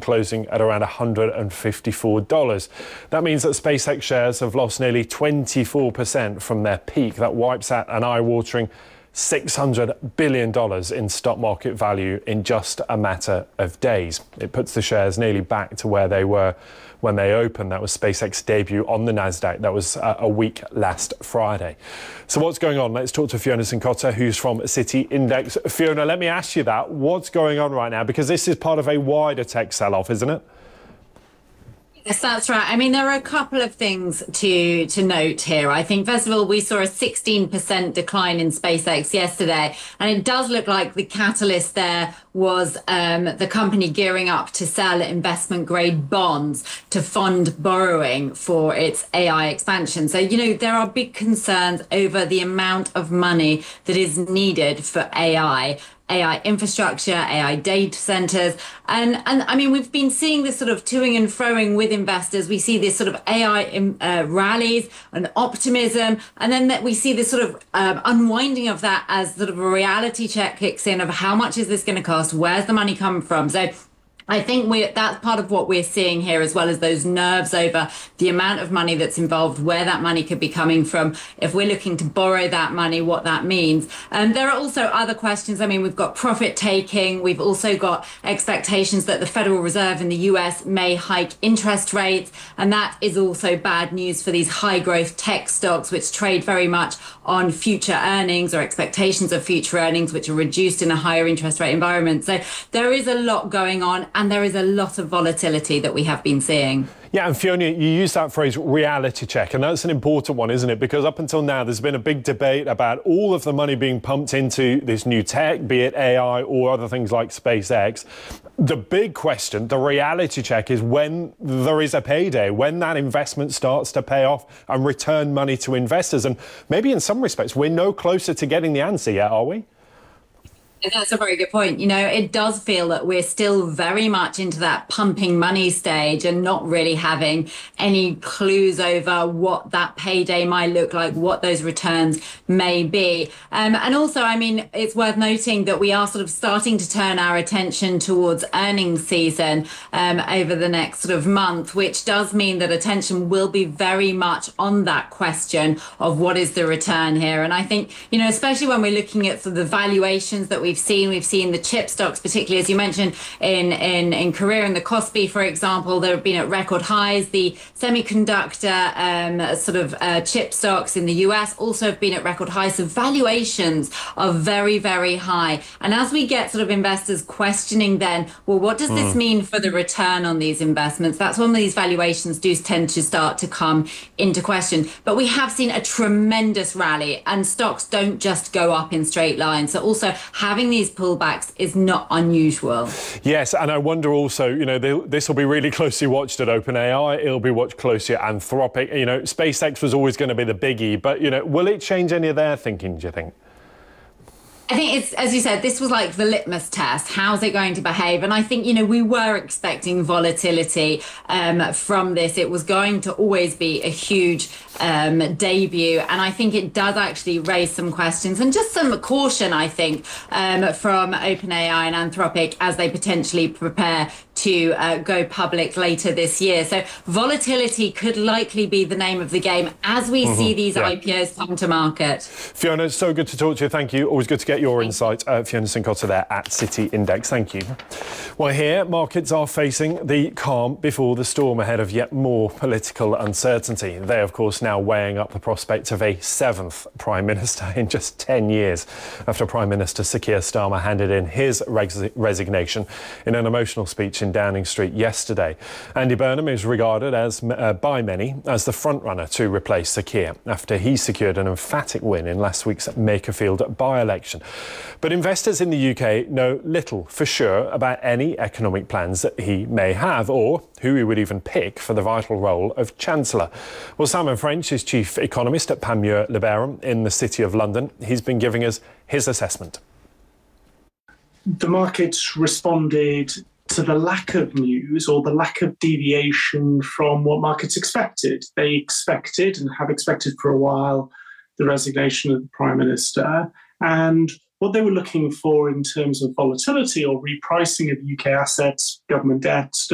closing at around $154. That means that SpaceX shares have lost nearly 24% from their peak. That wipes out an eye-watering $600 billion in stock market value in just a matter of days. It puts the shares nearly back to where they were when they opened. That was SpaceX's debut on the Nasdaq. That was a week last Friday. So what's going on? Let's talk to Fiona Cincotta, who's from City Index. Fiona, let me ask you that. What's going on right now? Because this is part of a wider tech sell-off, isn't it? Yes, that's right. I mean, there are a couple of things to note here. I think, first of all, we saw a 16% decline in SpaceX yesterday, and it does look like the catalyst there was the company gearing up to sell investment-grade bonds to fund borrowing for its AI expansion. So, there are big concerns over the amount of money that is needed for AI infrastructure, AI data centers. And I mean, we've been seeing this sort of toing and froing with investors. We see this sort of AI rallies and optimism. And then we see this sort of unwinding of that as sort of a reality check kicks in of how much is this going to cost? Where's the money come from? So I think that's part of what we're seeing here, as well as those nerves over the amount of money that's involved, where that money could be coming from, if we're looking to borrow that money, what that means. There are also other questions. I mean, we've got profit taking. We've also got expectations that the Federal Reserve in the US may hike interest rates. And that is also bad news for these high growth tech stocks, which trade very much on future earnings or expectations of future earnings, which are reduced in a higher interest rate environment. So there is a lot going on. And there is a lot of volatility that we have been seeing. Yeah, and Fiona, you used that phrase reality check, and that's an important one, isn't it? Because up until now, there's been a big debate about all of the money being pumped into this new tech, be it AI or other things like SpaceX. The big question, the reality check, is when there is a payday, when that investment starts to pay off and return money to investors. And maybe in some respects, we're no closer to getting the answer yet, are we? That's a very good point. It does feel that we're still very much into that pumping money stage and not really having any clues over what that payday might look like, what those returns may be. And also, I mean, it's worth noting that we are sort of starting to turn our attention towards earnings season over the next sort of month, which does mean that attention will be very much on that question of what is the return here. And I think, especially when we're looking at sort of the valuations that we've seen the chip stocks, particularly as you mentioned in Korea and the Kospi, for example, that have been at record highs. The semiconductor chip stocks in the US also have been at record highs. So valuations are very, very high. And as we get sort of investors questioning then, well, what does this mean for the return on these investments? That's when these valuations do tend to start to come into question. But we have seen a tremendous rally, and stocks don't just go up in straight lines. So also having these pullbacks is not unusual. Yes, and I wonder also, this will be really closely watched at OpenAI. It'll be watched closely at Anthropic. SpaceX was always going to be the biggie, but, will it change any of their thinking, do you think? I think it's, as you said, this was like the litmus test. How's it going to behave? And I think, we were expecting volatility from this. It was going to always be a huge debut. And I think it does actually raise some questions and just some caution, I think, from OpenAI and Anthropic as they potentially prepare to go public later this year. So volatility could likely be the name of the game as we see these IPOs come to market. Fiona, it's so good to talk to you. Thank you. Always good to get your insight. Fiona Cincotta there at City Index. Thank you. Well, here, markets are facing the calm before the storm ahead of yet more political uncertainty. They, of course, now weighing up the prospect of a seventh Prime Minister in just 10 years after Prime Minister Sir Keir Starmer handed in his resignation in an emotional speech in Downing Street yesterday. Andy Burnham is regarded as by many as the frontrunner to replace Sir Keir after he secured an emphatic win in last week's Makerfield by-election. But investors in the UK know little for sure about any economic plans that he may have or who he would even pick for the vital role of Chancellor. Well, Simon French is Chief Economist at Panmure Liberum in the City of London. He's been giving us his assessment. The markets responded to the lack of news or the lack of deviation from what markets expected. They expected and have expected for a while the resignation of the Prime Minister, and what they were looking for in terms of volatility or repricing of UK assets, government debt,